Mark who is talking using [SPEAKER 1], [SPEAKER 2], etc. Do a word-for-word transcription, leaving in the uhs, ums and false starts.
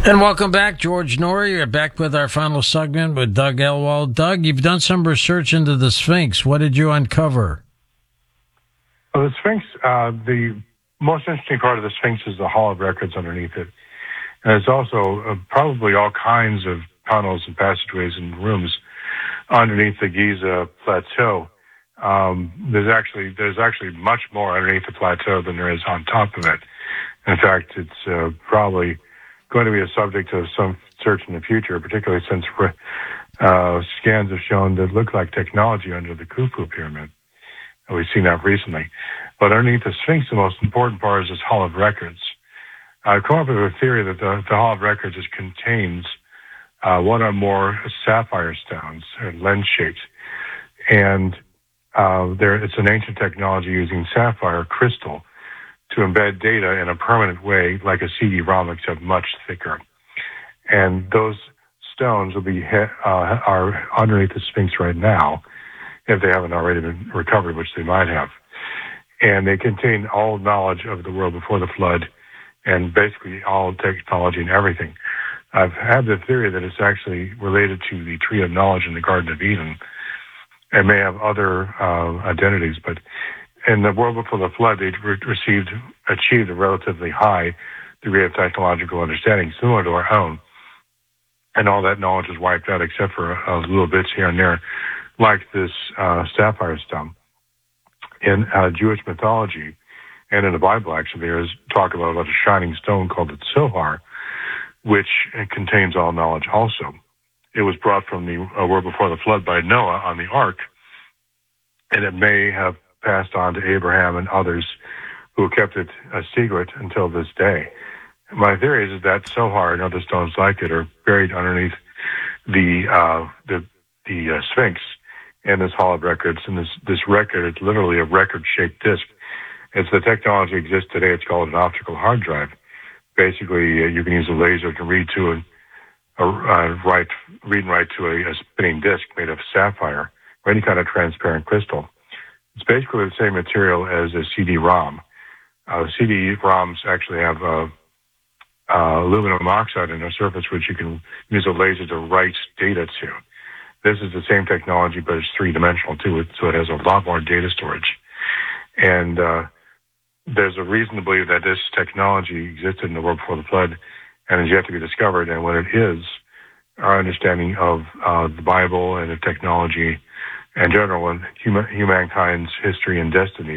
[SPEAKER 1] And welcome back, George Noory. You're back with our final segment with Doug Elwald. Doug, you've done some research into the Sphinx. What did you uncover?
[SPEAKER 2] Well, the Sphinx, uh, the most interesting part of the Sphinx is the Hall of Records underneath it. And it's also uh, probably all kinds of tunnels and passageways and rooms underneath the Giza plateau. Um, there's actually there's actually much more underneath the plateau than there is on top of it. In fact, it's uh, probably going to be a subject of some search in the future, particularly since uh, scans have shown that look like technology under the Khufu pyramid. And we've seen that recently. But underneath the Sphinx, the most important part is this Hall of Records. I've come up with a theory that the, the Hall of Records just contains uh, one or more sapphire stones, or lens-shaped. And uh, there, it's an ancient technology using sapphire crystal to embed data in a permanent way, like a C D ROM, except much thicker. And those stones will be uh, are underneath the Sphinx right now, if they haven't already been recovered, which they might have. And they contain all knowledge of the world before the flood, and basically all technology and everything. I've had the theory that it's actually related to the Tree of Knowledge in the Garden of Eden. It may have other uh, identities, but in the world before the flood, they re- received, achieved a relatively high degree of technological understanding, similar to our own. And all that knowledge was wiped out except for uh, little bits here and there, like this uh, sapphire stone. In uh, Jewish mythology, and in the Bible, actually, there is talk about, about a shining stone called the Zohar, which contains all knowledge also. It was brought from the uh, world before the flood by Noah on the ark, and it may have passed on to Abraham and others who kept it a secret until this day. My theory is that Zohar and other stones like it are buried underneath the uh, the, the uh, Sphinx and this Hall of Records. And this, this record is literally a record-shaped disc. As the technology exists today, it's called an optical hard drive. Basically, uh, you can use a laser to read to a, a uh, write, read and write to a, a spinning disc made of sapphire or any kind of transparent crystal. It's basically the same material as a C D ROM. Uh, C D ROMs actually have uh, uh, aluminum oxide in their surface, which you can use a laser to write data to. This is the same technology, but it's three-dimensional too, so it has a lot more data storage. And uh, there's a reason to believe that this technology existed in the world before the flood and is yet to be discovered. And when it is, our understanding of uh, the Bible and the technology in general and human, humankind's history and destiny